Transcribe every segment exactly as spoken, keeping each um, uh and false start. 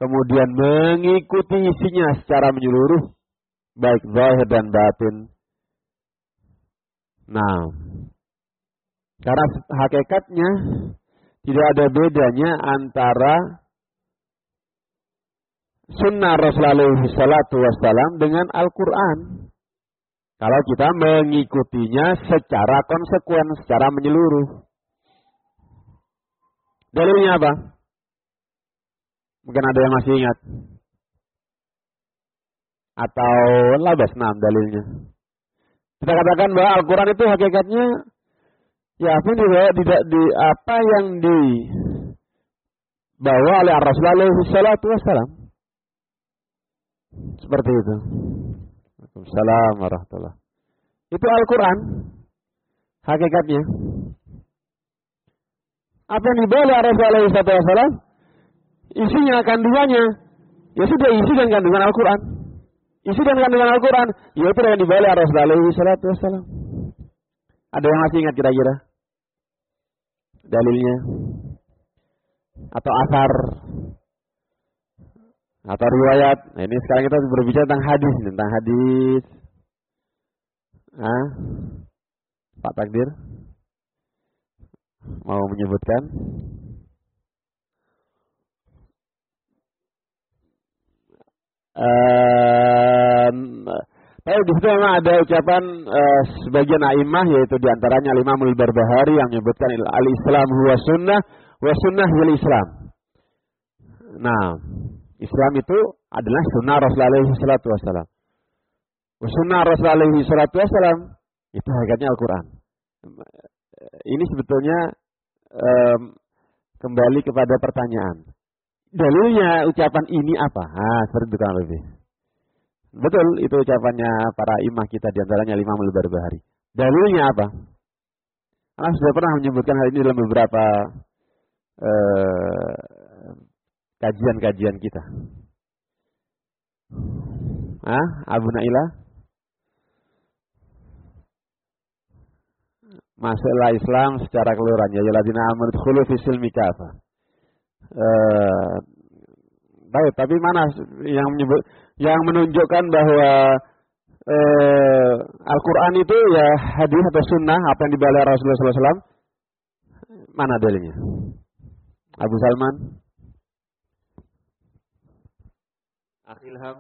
kemudian mengikuti isinya secara menyeluruh, baik zahir dan batin. Nah, karena hakikatnya tidak ada bedanya antara sunnah Rasulullah shallallahu alaihi wasallam dengan Al-Quran. Kalau kita mengikutinya secara konsekuen, secara menyeluruh. Dalilnya apa? Mungkin ada yang masih ingat. Atau labas enam dalilnya. Kita katakan bahwa Al-Quran itu hakikatnya ya apa yang dibawa, tidak di apa yang dibawa oleh Rasulullah shallallahu alaihi wasallam. Seperti itu. Waalaikumsalam warahmatullahi. Itu Al-Quran hakikatnya. Apa yang dibawa oleh Rasulullah shallallahu alaihi wasallam, isinya, kandungannya, ya sudah isi dan kandungan Al-Quran. Isi dan kandungan Al-Quran, yaitu yang dibawa oleh Rasulullah shallallahu alaihi wasallam. Ada yang masih ingat kira-kira dalilnya? Atau asar? Atau riwayat? Nah, ini sekarang kita berbicara tentang hadis, tentang hadis. Ah, Pak Takdir mau menyebutkan? Um, Tapi di situ memang ada ucapan uh, sebagian a'immah, yaitu diantaranya Al-Imamul Barbahari yang menyebutkan al-Islam huwa sunnah wa sunnah wal Islam. Nah, Islam itu adalah sunnah Rasulullah shallallahu alaihi wasallam. Sunnah Rasulullah shallallahu alaihi wasallam itu hakikatnya Al-Quran. Ini sebetulnya um, kembali kepada pertanyaan. Dalilnya ucapan ini apa? Ah, seperti itu kan lebih. Betul, itu ucapannya para imam kita, diantaranya Imam Al-Barbahari. Dalilnya apa? Allah sudah pernah menyebutkan hal ini dalam beberapa uh, kajian-kajian kita. Ah, Abu Naila? Masuklah Islam secara keseluruhan. Ya ayyuhalladzina amanu udkhulu fis silmi kafah. Eh, baik, tapi mana yang menyebut, yang menunjukkan bahwa eh, Al-Quran itu ya hadis atau sunnah apa yang dibawa Rasulullah shallallahu alaihi wasallam? Mana dalilnya? Abu Salman, Akhilham,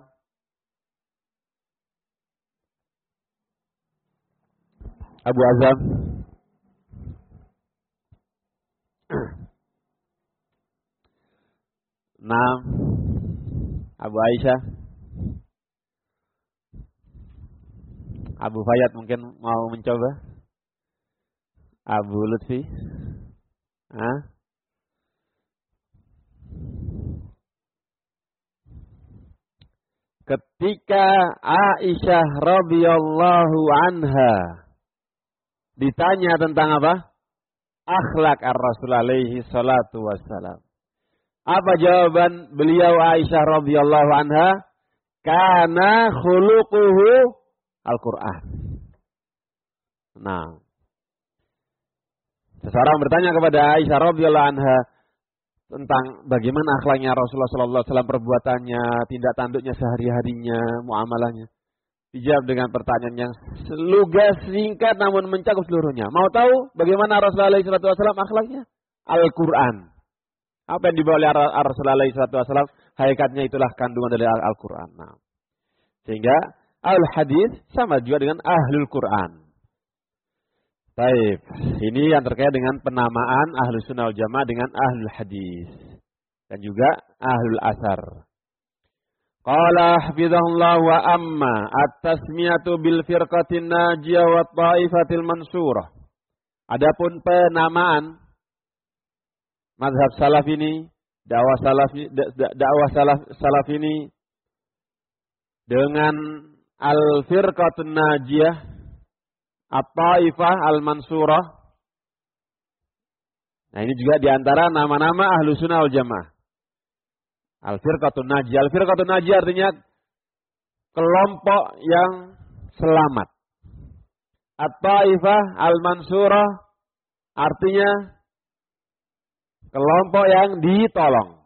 Abu Azam. Nah, Abu Aisyah, Abu Fayyad mungkin mau mencoba, Abu Lutfi, ah, ketika Aisyah radhiyallahu anha ditanya tentang apa? Akhlak ar-Rasul alaihi salatu wassalam. Apa jawaban beliau Aisyah radhiyallahu anha? Kana khuluquhu Al-Quran. Nah, seseorang bertanya kepada Aisyah radhiyallahu anha tentang bagaimana akhlaknya Rasulullah sallallahu alaihi wasallam, perbuatannya, tindak tanduknya sehari-harinya, muamalahnya. Dijawab dengan pertanyaan yang lugas, singkat namun mencakup seluruhnya. Mau tahu bagaimana Rasulullah sallallahu alaihi wasallam akhlaknya? Al-Quran. Apa yang dibawa oleh Rasulullah shallallahu alaihi wasallam, hakikatnya itulah kandungan dari Al-Quran. Nah, sehingga al-hadis sama juga dengan ahlul Quran. Baik, ini yang terkait dengan penamaan ahlus sunnah wal jamaah dengan ahlul hadis dan juga ahlul asar. Qala hafizahullah wa amma at-tasmiyatu bil firqatin najiyah wa ta'ifatil mansurah. Adapun penamaan mazhab salaf ini, dakwah salaf, dakwah salaf, salaf ini dengan al-firqatun najiyah, at-taifah al-mansurah. Nah, ini juga diantara nama-nama ahlu sunnah wal jamaah. Al-firqatun najiyah. Al-firqatun najiyah artinya kelompok yang selamat. At-taifah al-mansurah artinya kelompok yang ditolong.